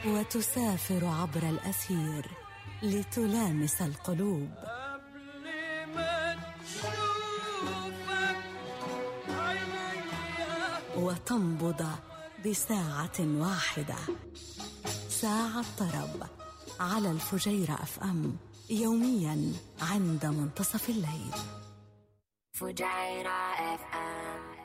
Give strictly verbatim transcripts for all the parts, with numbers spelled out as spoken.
وتسافر عبر الأثير لتلامس القلوب وتنبض بساعة واحدة. ساعة طرب على الفجيرة أف أم، يوميا عند منتصف الليل. فجيرة أف أم.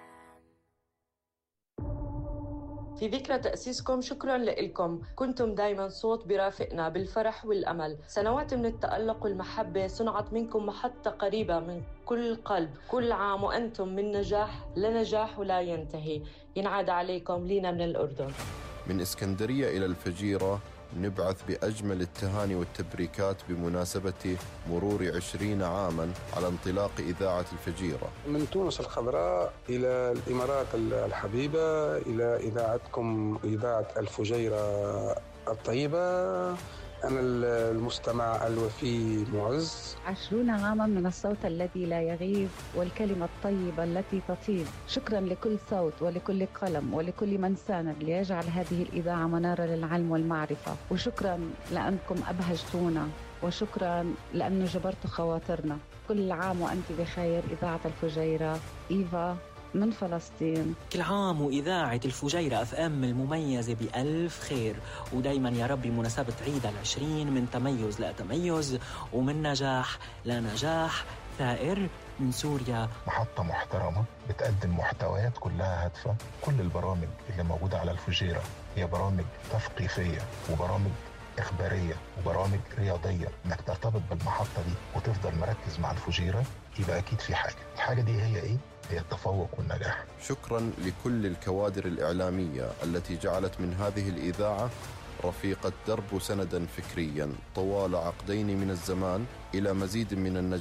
في ذكرى تأسيسكم شكراً لكم، كنتم دايماً صوت برافقنا بالفرح والأمل. سنوات من التألق والمحبة صنعت منكم محطة قريبة من كل قلب. كل عام وأنتم من نجاح لنجاح ولا ينتهي. ينعاد عليكم لينا من الأردن. من إسكندرية إلى الفجيرة نبعث بأجمل التهاني والتبريكات بمناسبة مرور عشرين عاماً على انطلاق إذاعة الفجيرة. من تونس الخضراء إلى الإمارات الحبيبة، إلى إذاعتكم إذاعة الفجيرة الطيبة. أنا المستمع الوفي معز. عشرون عاما من الصوت الذي لا يغيب والكلمة الطيبة التي تطيب. شكرا لكل صوت ولكل قلم ولكل من ساند ليجعل هذه الإذاعة منارة للعلم والمعرفة. وشكرا لأنكم أبهجتونا، وشكرا لأنه جبرتوا خواطرنا. كل عام وأنت بخير إذاعة الفجيرة. إيفا من فلسطين. كل عام وإذاعة الفجيرة أف أم المميزة بألف خير، ودايما يا رب مناسبة عيد العشرين من تميز لتميز ومن نجاح لنجاح ثائر من سوريا. محطة محترمة بتقدم محتويات كلها هادفة. كل البرامج اللي موجودة على الفجيرة هي برامج تثقيفية وبرامج إخبارية وبرامج رياضية. إنك ترتبط بالمحطة دي وتفضل مركز مع الفجيرة يبقى أكيد في حاجة. الحاجة دي هي إيه؟ هي التفوق والنجاح. شكرا لكل الكوادر الإعلامية التي جعلت من هذه الإذاعة رفيقة درب سندا فكريا طوال عقدين من الزمان إلى مزيد من النجاح